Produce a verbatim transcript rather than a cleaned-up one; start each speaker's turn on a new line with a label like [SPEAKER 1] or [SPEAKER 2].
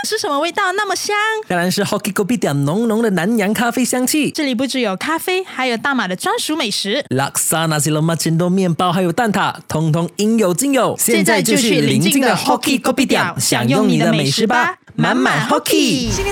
[SPEAKER 1] 是什么味道那么香？
[SPEAKER 2] 当然是 Hoki Kopitiam 浓浓的南洋咖啡香气。
[SPEAKER 1] 这里不只有咖啡，还有大马的专属美食，
[SPEAKER 2] Laksa Nasi Lemak Cendol 面包还有蛋挞，通通应有尽有。
[SPEAKER 1] 现在就去邻近的 Hoki Kopitiam 享用你的美食吧，满满 Hoki。